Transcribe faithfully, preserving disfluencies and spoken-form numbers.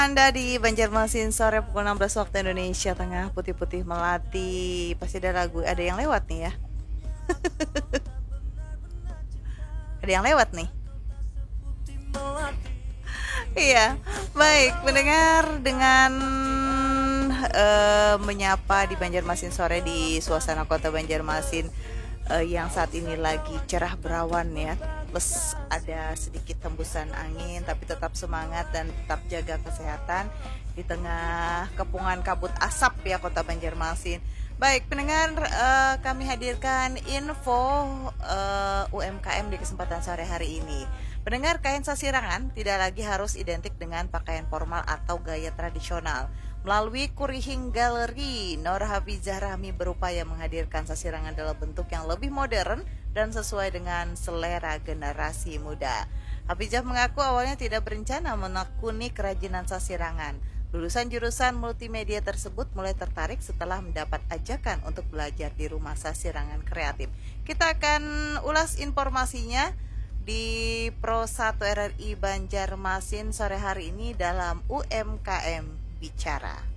Anda di Banjarmasin sore pukul enam belas waktu Indonesia Tengah, putih-putih melati. Pasti ada lagu, ada yang lewat nih ya. Ada yang lewat nih. Iya, baik mendengar dengan uh, menyapa di Banjarmasin sore di suasana kota Banjarmasin uh, yang saat ini lagi cerah berawan ya. Plus ada sedikit hembusan angin, tapi tetap semangat dan tetap jaga kesehatan di tengah kepungan kabut asap ya kota Banjarmasin. Baik pendengar, uh, kami hadirkan info uh, U M K M di kesempatan sore hari ini. Pendengar, kain sasirangan tidak lagi harus identik dengan pakaian formal atau gaya tradisional. Melalui Kurihing Galeri, Nur Hafizah Rahmi berupaya menghadirkan sasirangan dalam bentuk yang lebih modern dan sesuai dengan selera generasi muda. Hafizah mengaku awalnya tidak berencana menekuni kerajinan sasirangan. Lulusan jurusan multimedia tersebut mulai tertarik setelah mendapat ajakan untuk belajar di rumah sasirangan kreatif. Kita akan ulas informasinya di Pro satu R R I Banjarmasin sore hari ini dalam U M K M Bicara.